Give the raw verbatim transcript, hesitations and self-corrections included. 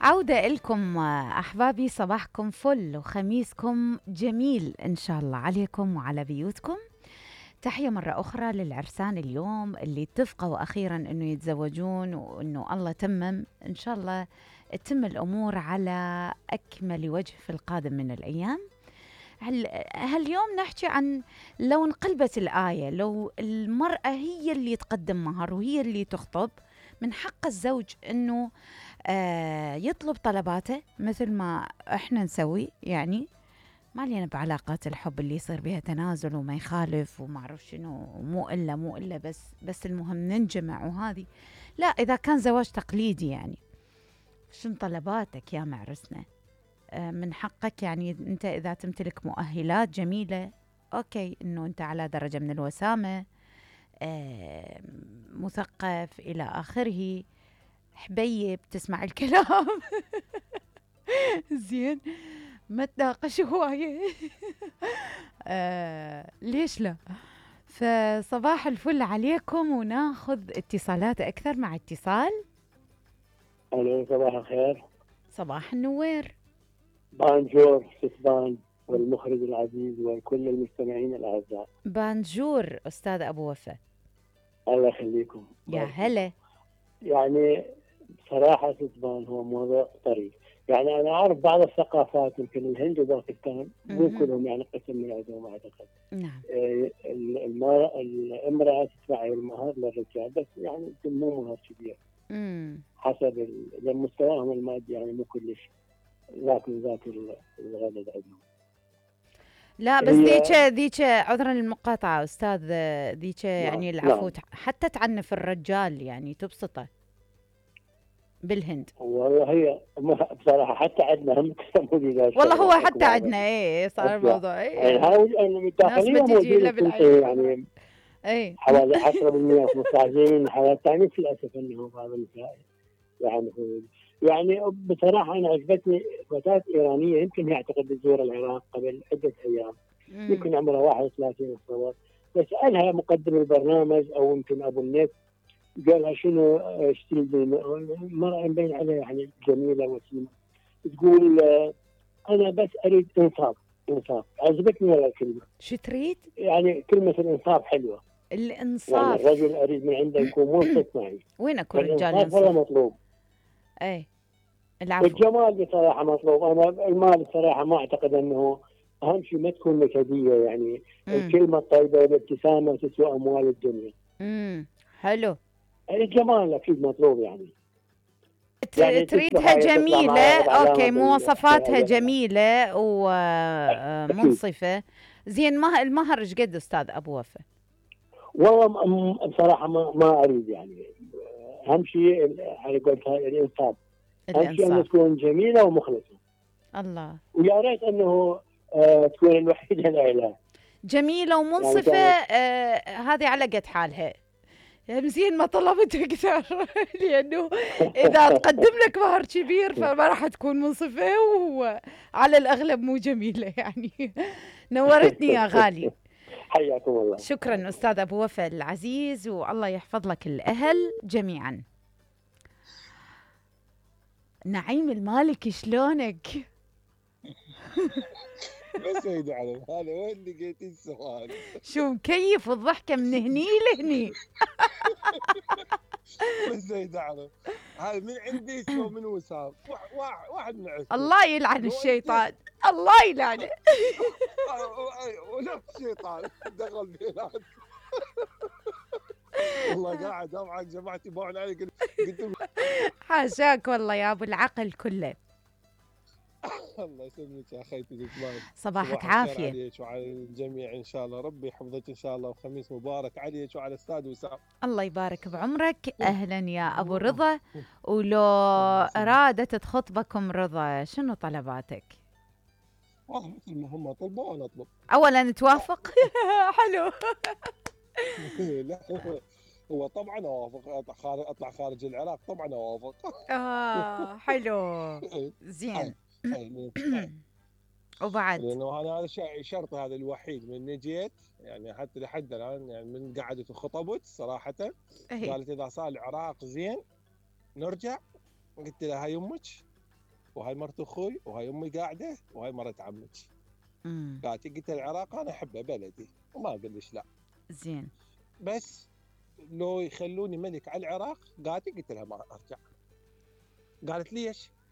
عودة إلكم أحبابي، صباحكم فل وخميسكم جميل إن شاء الله عليكم وعلى بيوتكم. تحية مرة أخرى للعرسان اليوم اللي اتفقوا أخيرا أنه يتزوجون وأنه الله تمم إن شاء الله تتم الأمور على أكمل وجه في القادم من الأيام. هل هاليوم نحكي عن لو انقلبت الآية، لو المرأة هي اللي تقدم مهر وهي اللي تخطب، من حق الزوج أنه آه يطلب طلباته مثل ما احنا نسوي. يعني ما لينا بعلاقات الحب اللي يصير بها تنازل وما يخالف وما اعرف شنو، مو الا مو الا بس بس المهم ننجمع. وهذه لا، اذا كان زواج تقليدي يعني شن طلباتك يا معرسنا؟ آه من حقك يعني انت اذا تمتلك مؤهلات جميله، اوكي، انه انت على درجه من الوسامه، آه مثقف الى اخره، حبيب تسمع الكلام زين، ما تناقش هواية آه ليش لا. فصباح الفل عليكم، وناخذ اتصالات أكثر مع اتصال. الو، صباح الخير. صباح النوير. بانجور ستبان والمخرج العزيز وكل المستمعين الاعزاء. بانجور أستاذ أبو وفاء. الله يخليكم. يا هلا. يعني بصراحه ستبان هو موضوع طريف. يعني انا اعرف بعض الثقافات، يمكن الهند وباكستان مو كلهم، يعني قسم من عندهم اعتقد. نعم. آه، المرأة الامرأة تدفع المهر للرجال، بس يعني يمكن مو مهر كبير. امم حسب مستواهم المادي، يعني مو كلش لكن ذاك الغدد عندهم. لا بس ذيك ذيك عذرا للمقاطعة أستاذ، ذيك يعني نعم العفو، نعم. حتى تعنف الرجال يعني تبسطه بالهند. والله هي بصراحة حتى عندنا هم يسمون والله هو حتى عندنا ايه صار الموضوع يعني ايه، هاي ناس ما الداخلية تجي موجودة الا الثنتين، بالعين. يعني ايه حوالي عشرة بالمئة خمسة عشر بالمئة من الحياة الثانية للأسف أنه هذا النساء يعني يعني بصراحة أنا عجبتني فتاة إيرانية، يمكن هي أعتقد تزور العراق قبل عدة أيام، يمكن عمرها واحد وثلاثين سنة، بسألها مقدم البرنامج أو يمكن أبو النت، قالها شنو اشتري المرأة مبين عليها يعني جميلة وسيمة، تقول أنا بس أريد إنصاف. إنصاف عجبتني ولا الكلمة؟ شو تريد؟ يعني كلمة الإنصاف حلوة. الإنصاف. يعني الرجل أريد من عنده يكون منصف معي. وين أكو رجال الإنصاف ولا ينصف؟ مطلوب. أي العفو. والجمال بصراحة مطلوب. أنا المال بصراحة ما أعتقد أنه أهم شيء، ما تكون نكدية، يعني مم. الكلمة الطيبة والابتسامة تسوى أموال الدنيا. امم حلو. الجمال أكيد مطلوب يعني. يعني تريدها جميلة، أوكي، مواصفاتها جميلة ومنصفة. زين، مه... المهر ايش قد أستاذ أبو وفاء؟ والله بصراحة ما ما أريد يعني. أهم شيء على قولتها الإنصاف. أهم شيء أن تكون جميلة ومخلصة. الله. ويا ريت أنه آه تكون الوحيدة العيلة جميلة ومنصفة. يعني آه هذه على قد حالها. زين ما طلبت اكثر لانه اذا تقدم لك مهر كبير فما راح تكون منصفه وعلى الاغلب مو جميله يعني. نورتني يا غالي. حياكم الله. شكرا استاذ ابو وفاء العزيز، والله يحفظ لك الاهل جميعا. نعيم المالكي شلونك؟ بس يا علم هذا وين لقيتي السؤال؟ شو مكيف الضحكه من هني لهني. بس يا علم هذا من عندي اسمه من وسام، واحد واحد من عسكر. الله يلعن الشيطان، الله يلعنه. ونفس الشيطان دخل بينات. والله قاعد معك جماعتي باعون علي، قلت حاشاك والله يا ابو العقل كله. الله يسلمك يا اخيتي زمان. صباحك عافيه عليك وعلى الجميع ان شاء الله، ربي يحفظك ان شاء الله، وخميس مبارك عليك وعلى استاذ وسام. الله يبارك بعمرك. اهلا يا ابو رضا. ولو ارادت تخطبكم رضا شنو طلباتك؟ والله مثل ما هم طلبوا وانا اطلب. اولا نتوافق. حلو. لا هو طبعا اوافق، اطلع خارج العراق طبعا اوافق. اه حلو. زين. وبعد لانه انا هذا شرطي هذا الوحيد من جيت، يعني حتى لحد الان يعني من قعدت وخطبت صراحه. أيه. قالت اذا صار العراق زين نرجع. قلت لها هاي امك وهاي مرت اخوي وهاي امي قاعده وهاي مرت عمك. امم قالت قلت العراق انا احبه بلدي وما اقول ليش لا، زين. بس لو يخلوني ملك على العراق قالت قلت لها ما ارجع. قالت ليش؟